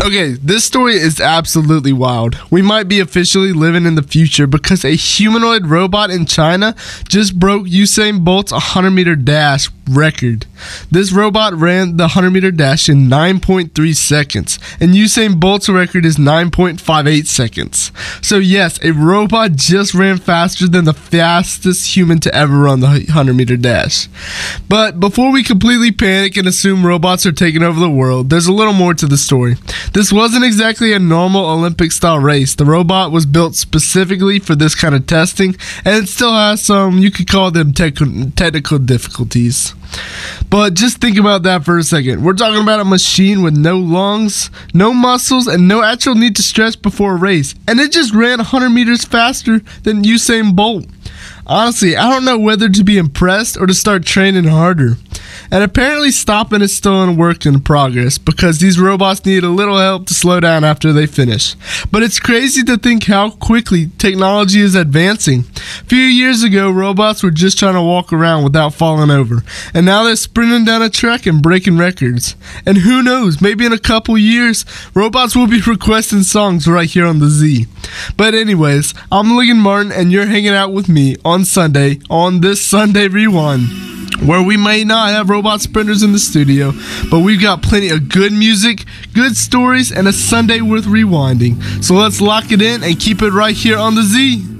Okay, this story is absolutely wild. We might be officially living in the future because a humanoid robot in China just broke Usain Bolt's 100-meter dash record. This robot ran the 100-meter dash in 9.3 seconds, and Usain Bolt's record is 9.58 seconds. So yes, a robot just ran faster than the fastest human to ever run the 100-meter dash. But before we completely panic and assume robots are taking over the world, there's a little more to the story. This wasn't exactly a normal Olympic-style race. The robot was built specifically for this kind of testing, and it still has some, you could call them technical difficulties. But just think about that for a second. We're talking about a machine with no lungs, no muscles, and no actual need to stretch before a race. And it just ran 100 meters faster than Usain Bolt. Honestly, I don't know whether to be impressed or to start training harder. And apparently stopping is still in work in progress because these robots need a little help to slow down after they finish. But it's crazy to think how quickly technology is advancing. A few years ago, robots were just trying to walk around without falling over. And now they're sprinting down a track and breaking records. And who knows, maybe in a couple years, robots will be requesting songs right here on the Z. But anyways, I'm Logan Martin and you're hanging out with me on Sunday on this Sunday Rewind, where we may not have robot sprinters in the studio, but we've got plenty of good music, good stories, and a Sunday worth rewinding. So let's lock it in and keep it right here on the Z.